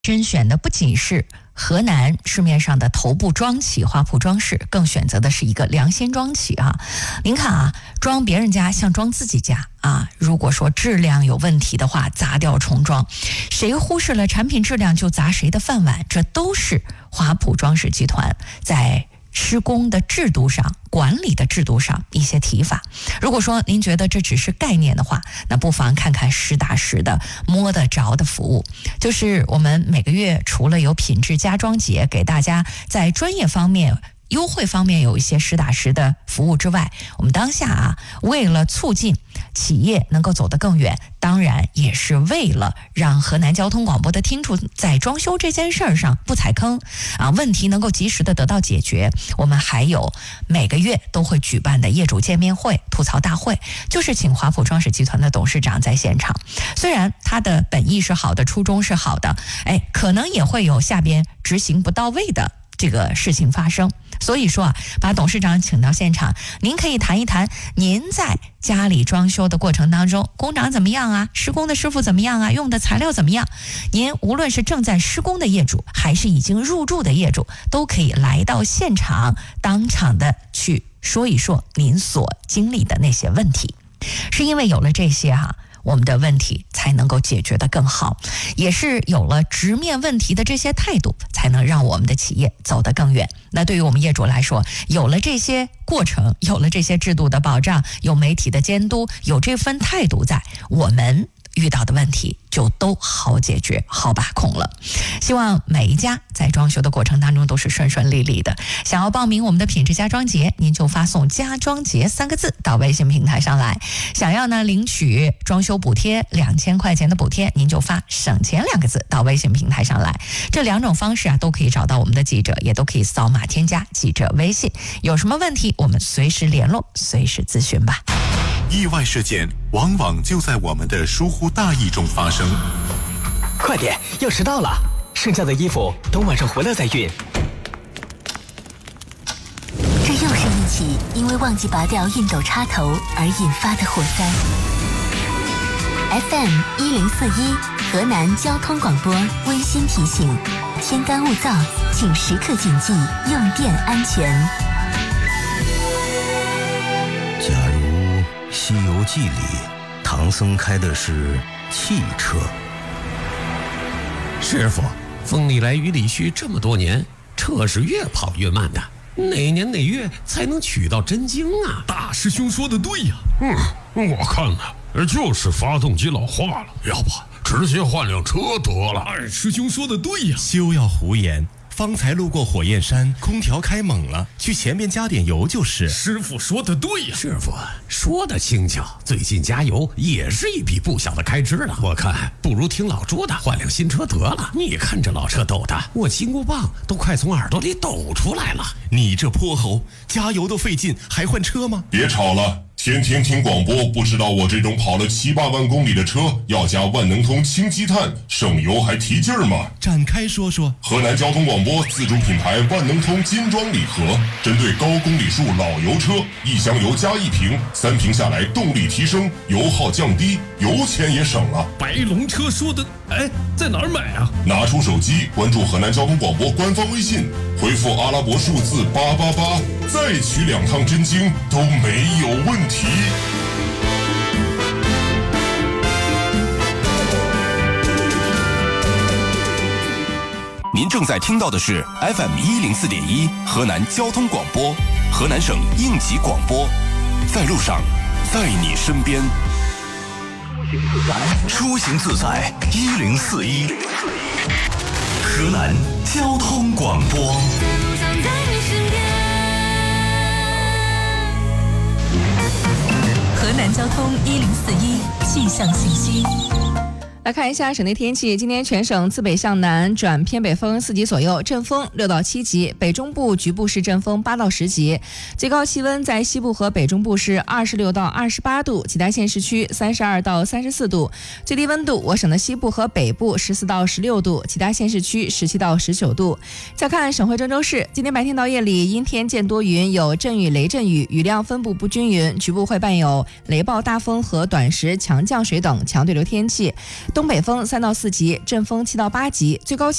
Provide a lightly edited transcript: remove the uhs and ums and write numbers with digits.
甄选的不仅是河南市面上的头部庄企花圃装饰，更选择的是一个良心庄企啊。您看啊，装别人家像装自己家啊。如果说质量有问题的话，砸掉重装，谁忽视了产品质量就砸谁的饭碗，这都是花圃装饰集团在施工的制度上、管理的制度上一些提法。如果说您觉得这只是概念的话，那不妨看看实打实的摸得着的服务。就是我们每个月除了有品质家装节给大家在专业方面、优惠方面有一些实打实的服务之外，我们当下啊，为了促进企业能够走得更远，当然也是为了让河南交通广播的听众在装修这件事儿上不踩坑啊，问题能够及时的得到解决。我们还有每个月都会举办的业主见面会、吐槽大会，就是请华普装饰集团的董事长在现场。虽然他的本意是好的，初衷是好的，可能也会有下边执行不到位的这个事情发生。所以说啊，把董事长请到现场，您可以谈一谈您在家里装修的过程当中，工长怎么样啊？施工的师傅怎么样啊？用的材料怎么样？您无论是正在施工的业主，还是已经入住的业主，都可以来到现场，当场的去说一说您所经历的那些问题。是因为有了这些我们的问题才能够解决得更好，也是有了直面问题的这些态度，才能让我们的企业走得更远。那对于我们业主来说，有了这些过程，有了这些制度的保障，有媒体的监督，有这份态度在，我们遇到的问题就都好解决、好把控了。希望每一家在装修的过程当中都是顺顺利利的。想要报名我们的品质家装节，您就发送家装节3个字到微信平台上来。想要呢领取装修补贴2000块钱的补贴，您就发省钱2个字到微信平台上来。这2种方式都可以找到我们的记者，也都可以扫码添加记者微信。有什么问题我们随时联络，随时咨询吧。 意外事件往往就在我们的疏忽大意中发生。 快点，要迟到了，剩下的衣服等晚上回来再熨。 这又是一起因为忘记拔掉熨斗插头而引发的火灾。FM 1041河南交通广播温馨提醒：天干物燥，请时刻谨记用电安全。 假如《西游记》里唐僧开的是汽车， 师傅，风里来雨里去这么多年，车是越跑越慢的，哪年哪月才能取到真经啊？ 大师兄说的对呀。我看呢，就是发动机老化了，要不直接换辆车得了。二师兄说的对呀。 休要胡言，方才路过火焰山，空调开猛了，去前面加点油就是。 师傅说的对呀。 师傅说的轻巧，最近加油也是一笔不小的开支了。我看不如听老朱的，换辆新车得了。你看这老车抖的，我金箍棒都快从耳朵里抖出来了。 你这泼猴，加油都费劲，还换车吗？ 别吵了，天天听广播，不知道我这种跑了7、8万公里的车要加万能通氢积碳，省油还提劲儿吗？ 展开说说。 河南交通广播自主品牌万能通金装礼盒，针对高公里数老油车，1箱油加1瓶，3瓶下来动力提升，油耗降低，油钱也省了。 白龙车说的，在哪儿买啊？ 拿出手机关注河南交通广播官方微信，回复阿拉伯数字888，再取2趟真经都没有问题。 您正在听到的是 FM 104.1河南交通广播，河南省应急广播，在路上，在你身边。 出行自在1041河南交通广播。 河南交通1041气象信息。 来看一下省内天气，今天全省自北向南转偏北风4级左右，阵风6到7级，北中部局部是阵风8到10级，最高气温在西部和北中部是26到28度，其他县市区32到34度，最低温度我省的西部和北部14到16度，其他县市区17到19度。再看省会郑州市，今天白天到夜里阴天见多云，有阵雨雷阵雨，雨量分布不均匀，局部会伴有雷暴大风和短时强降水等强对流天气。 东北风3到4级，阵风7到8级，最高气